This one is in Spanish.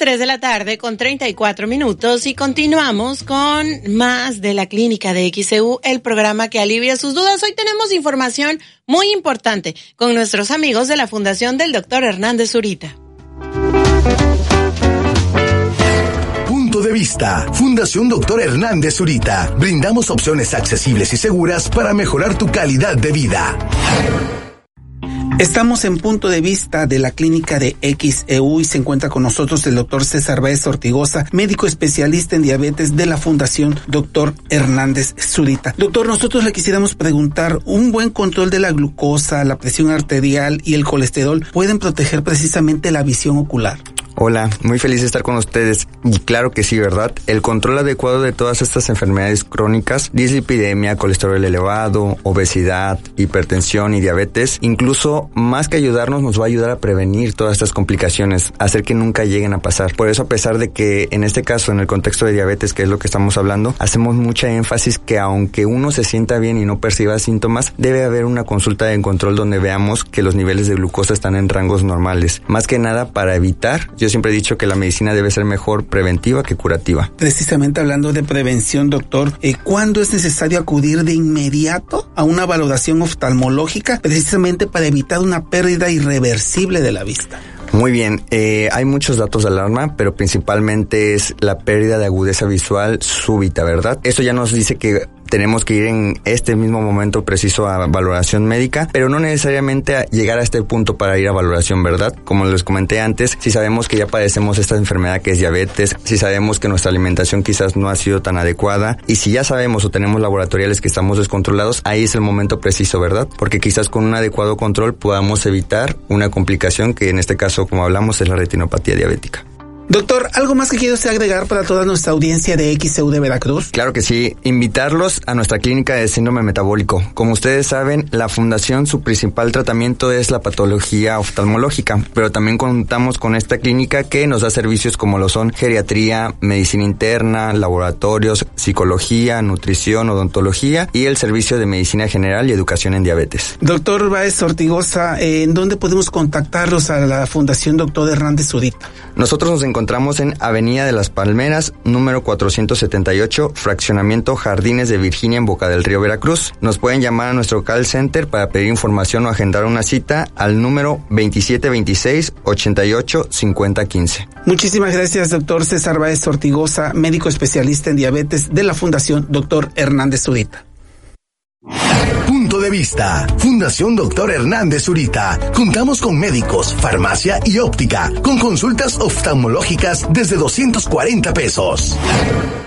3 de la tarde con 34 minutos y continuamos con más de la Clínica de XEU, el programa que alivia sus dudas. Hoy tenemos información muy importante con nuestros amigos de la Fundación del Dr. Hernández Zurita. Punto de vista. Fundación Dr. Hernández Zurita. Brindamos opciones accesibles y seguras para mejorar tu calidad de vida. Estamos en Punto de Vista de la Clínica de XEU y se encuentra con nosotros el doctor César Báez Ortigoza, médico especialista en diabetes de la Fundación Dr. Hernández Zurita. Doctor, nosotros le quisiéramos preguntar, ¿un buen control de la glucosa, la presión arterial y el colesterol pueden proteger precisamente la visión ocular? Hola, muy feliz de estar con ustedes. Y claro que sí, ¿verdad? El control adecuado de todas estas enfermedades crónicas, dislipidemia, colesterol elevado, obesidad, hipertensión y diabetes, incluso más que ayudarnos, nos va a ayudar a prevenir todas estas complicaciones, hacer que nunca lleguen a pasar. Por eso, a pesar de que en este caso, en el contexto de diabetes, que es lo que estamos hablando, hacemos mucha énfasis que aunque uno se sienta bien y no perciba síntomas, debe haber una consulta de control donde veamos que los niveles de glucosa están en rangos normales. Más que nada para evitar. Yo siempre he dicho que la medicina debe ser mejor preventiva que curativa. Precisamente hablando de prevención, doctor, ¿cuándo es necesario acudir de inmediato a una valoración oftalmológica precisamente para evitar una pérdida irreversible de la vista? Muy bien, hay muchos datos de alarma, pero principalmente es la pérdida de agudeza visual súbita, ¿verdad? Eso ya nos dice que tenemos que ir en este mismo momento preciso a valoración médica, pero no necesariamente a llegar a este punto para ir a valoración, ¿verdad? Como les comenté antes, si sabemos que ya padecemos esta enfermedad que es diabetes, si sabemos que nuestra alimentación quizás no ha sido tan adecuada, y si ya sabemos o tenemos laboratoriales que estamos descontrolados, ahí es el momento preciso, ¿verdad? Porque quizás con un adecuado control podamos evitar una complicación que en este caso, como hablamos, es la retinopatía diabética. Doctor, ¿algo más que quiero agregar para toda nuestra audiencia de XEU de Veracruz? Claro que sí, invitarlos a nuestra clínica de síndrome metabólico. Como ustedes saben, la fundación, su principal tratamiento es la patología oftalmológica, pero también contamos con esta clínica que nos da servicios como lo son geriatría, medicina interna, laboratorios, psicología, nutrición, odontología y el servicio de medicina general y educación en diabetes. Doctor Báez Ortigoza, ¿en dónde podemos contactarlos a la Fundación Dr. Hernández Zurita? Nosotros nos encontramos en Avenida de las Palmeras, número 478, fraccionamiento Jardines de Virginia en Boca del Río, Veracruz. Nos pueden llamar a nuestro call center para pedir información o agendar una cita al número 2726-885015. Muchísimas gracias, doctor César Báez Ortigoza, médico especialista en diabetes de la Fundación Dr. Hernández Zurita. Punto de vista. Fundación Dr. Hernández Zurita. Contamos con médicos, farmacia y óptica, con consultas oftalmológicas desde $240.